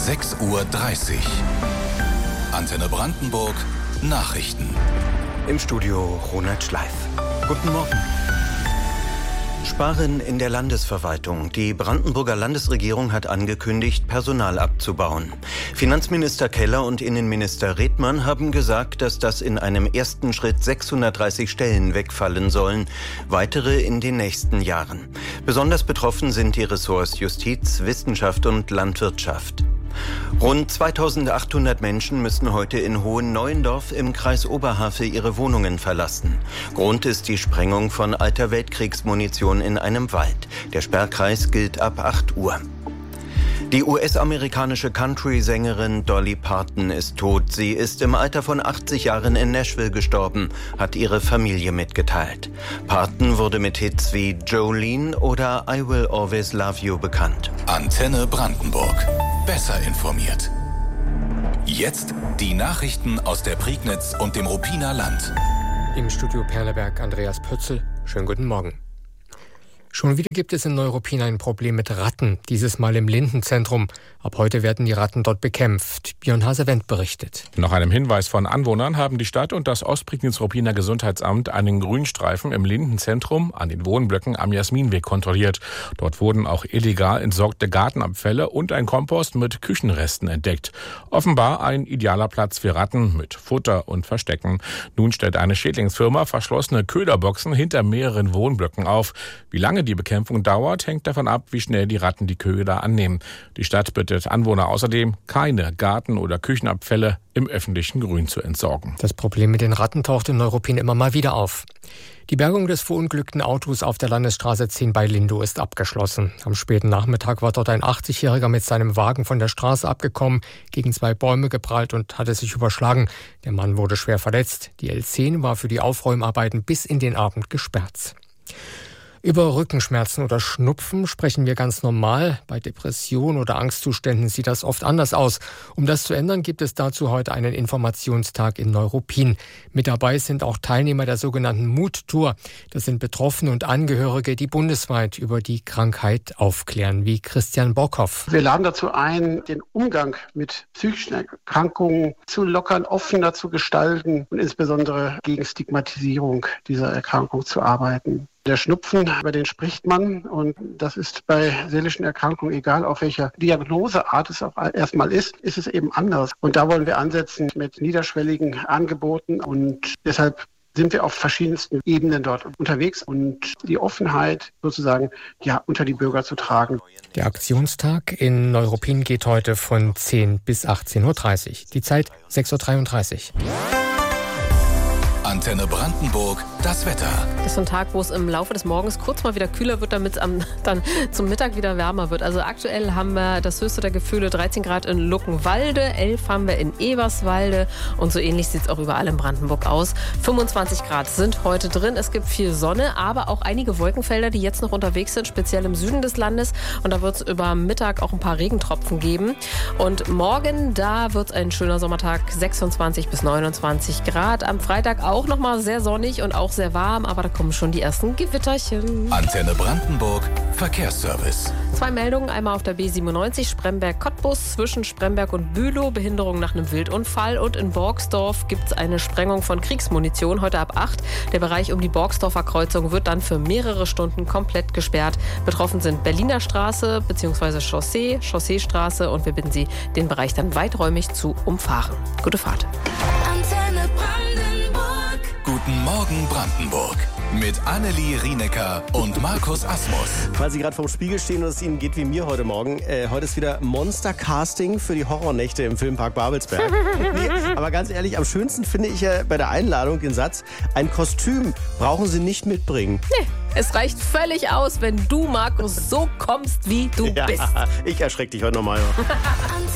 6:30 Uhr. Antenne Brandenburg Nachrichten. Im Studio Ronald Schleif. Guten Morgen. Sparen in der Landesverwaltung. Die Brandenburger Landesregierung hat angekündigt, Personal abzubauen. Finanzminister Keller und Innenminister Redmann haben gesagt, dass das in einem ersten Schritt 630 Stellen wegfallen sollen, weitere in den nächsten Jahren. Besonders betroffen sind die Ressorts Justiz, Wissenschaft und Landwirtschaft. Rund 2800 Menschen müssen heute in Hohenneuendorf im Kreis Oberhavel ihre Wohnungen verlassen. Grund ist die Sprengung von alter Weltkriegsmunition in einem Wald. Der Sperrkreis gilt ab 8 Uhr. Die US-amerikanische Country-Sängerin Dolly Parton ist tot. Sie ist im Alter von 80 Jahren in Nashville gestorben, hat ihre Familie mitgeteilt. Parton wurde mit Hits wie Jolene oder I Will Always Love You bekannt. Antenne Brandenburg. Besser informiert. Jetzt die Nachrichten aus der Prignitz und dem Ruppiner Land. Im Studio Perleberg Andreas Pötzl. Schönen guten Morgen. Schon wieder gibt es in Neuruppin ein Problem mit Ratten, dieses Mal im Lindenzentrum. Ab heute werden die Ratten dort bekämpft. Björn Hasewendt berichtet. Nach einem Hinweis von Anwohnern haben die Stadt und das Ostprignitz-Ruppiner Gesundheitsamt einen Grünstreifen im Lindenzentrum an den Wohnblöcken am Jasminweg kontrolliert. Dort wurden auch illegal entsorgte Gartenabfälle und ein Kompost mit Küchenresten entdeckt. Offenbar ein idealer Platz für Ratten mit Futter und Verstecken. Nun stellt eine Schädlingsfirma verschlossene Köderboxen hinter mehreren Wohnblöcken auf. Wie lange die Bekämpfung dauert, hängt davon ab, wie schnell die Ratten die Köder annehmen. Die Stadt bittet Anwohner außerdem, keine Garten- oder Küchenabfälle im öffentlichen Grün zu entsorgen. Das Problem mit den Ratten taucht in Neuruppin immer mal wieder auf. Die Bergung des verunglückten Autos auf der Landesstraße 10 bei Lindow ist abgeschlossen. Am späten Nachmittag war dort ein 80-Jähriger mit seinem Wagen von der Straße abgekommen, gegen 2 Bäume geprallt und hatte sich überschlagen. Der Mann wurde schwer verletzt. Die L10 war für die Aufräumarbeiten bis in den Abend gesperrt. Über Rückenschmerzen oder Schnupfen sprechen wir ganz normal. Bei Depressionen oder Angstzuständen sieht das oft anders aus. Um das zu ändern, gibt es dazu heute einen Informationstag in Neuruppin. Mit dabei sind auch Teilnehmer der sogenannten Mut-Tour. Das sind Betroffene und Angehörige, die bundesweit über die Krankheit aufklären, wie Christian Bockhoff. Wir laden dazu ein, den Umgang mit psychischen Erkrankungen zu lockern, offener zu gestalten und insbesondere gegen Stigmatisierung dieser Erkrankung zu arbeiten. Der Schnupfen, über den spricht man, und das ist bei seelischen Erkrankungen, egal auf welcher Diagnoseart es auch erstmal ist es eben anders. Und da wollen wir ansetzen mit niederschwelligen Angeboten, und deshalb sind wir auf verschiedensten Ebenen dort unterwegs und die Offenheit sozusagen unter die Bürger zu tragen. Der Aktionstag in Neuruppin geht heute von 10 bis 18.30 Uhr. Die Zeit 6.33 Uhr. Antenne Brandenburg, das Wetter. Das ist so ein Tag, wo es im Laufe des Morgens kurz mal wieder kühler wird, damit es dann zum Mittag wieder wärmer wird. Also aktuell haben wir das höchste der Gefühle 13 Grad in Luckenwalde, 11 haben wir in Eberswalde und so ähnlich sieht es auch überall in Brandenburg aus. 25 Grad sind heute drin. Es gibt viel Sonne, aber auch einige Wolkenfelder, die jetzt noch unterwegs sind, speziell im Süden des Landes. Und da wird es über Mittag auch ein paar Regentropfen geben. Und morgen, da wird es ein schöner Sommertag, 26 bis 29 Grad. Am Freitag auch nochmal sehr sonnig und auch sehr warm, aber da kommen schon die ersten Gewitterchen. Antenne Brandenburg, Verkehrsservice. 2 Meldungen, einmal auf der B97 Spremberg-Cottbus zwischen Spremberg und Bülow, Behinderung nach einem Wildunfall, und in Borgsdorf gibt es eine Sprengung von Kriegsmunition heute ab 8. Der Bereich um die Borgsdorfer Kreuzung wird dann für mehrere Stunden komplett gesperrt. Betroffen sind Berliner Straße bzw. Chausseestraße, und wir bitten Sie, den Bereich dann weiträumig zu umfahren. Gute Fahrt. Antenne Brandenburg. Guten Morgen Brandenburg. Mit Annelie Rienecker und Markus Asmus. Weil Sie gerade vorm Spiegel stehen und es Ihnen geht wie mir heute Morgen. Heute ist wieder Monster-Casting für die Horrornächte im Filmpark Babelsberg. Nee, aber ganz ehrlich, am schönsten finde ich ja bei der Einladung den Satz: ein Kostüm brauchen Sie nicht mitbringen. Nee, es reicht völlig aus, wenn du, Markus, so kommst, wie du bist. Ich erschreck dich heute nochmal.